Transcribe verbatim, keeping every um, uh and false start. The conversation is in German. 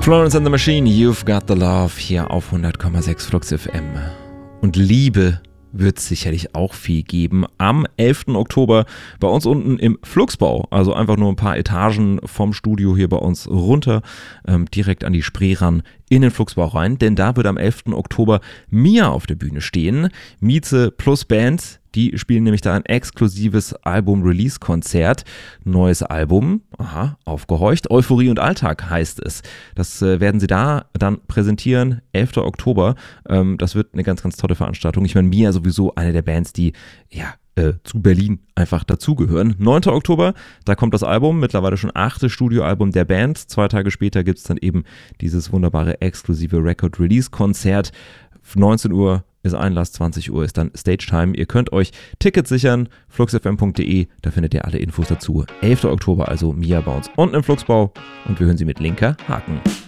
Florence and the Machine, You've Got the Love, hier auf hundert Komma sechs Flux F M. Und Liebe wird es sicherlich auch viel geben am elften Oktober bei uns unten im Fluxbau. Also einfach nur ein paar Etagen vom Studio hier bei uns runter, ähm, direkt an die Spree ran, in den Fluxbau rein. Denn da wird am elften Oktober Mia auf der Bühne stehen. Mieze plus Band. Die spielen nämlich da ein exklusives Album-Release-Konzert. Neues Album, aha, aufgehorcht. Euphorie und Alltag heißt es. Das äh, werden sie da dann präsentieren, elften Oktober. Ähm, das wird eine ganz, ganz tolle Veranstaltung. Ich meine, Mia sowieso eine der Bands, die ja äh, zu Berlin einfach dazugehören. neunten Oktober, da kommt das Album, mittlerweile schon achte Studioalbum der Band. Zwei Tage später gibt es dann eben dieses wunderbare exklusive Record-Release-Konzert. neunzehn Uhr ist Einlass, zwanzig Uhr ist dann Stage Time. Ihr könnt euch Tickets sichern, fluxfm punkt de, da findet ihr alle Infos dazu. elften Oktober, also Mia bei uns unten im Fluxbau und wir hören sie mit Linker Haken.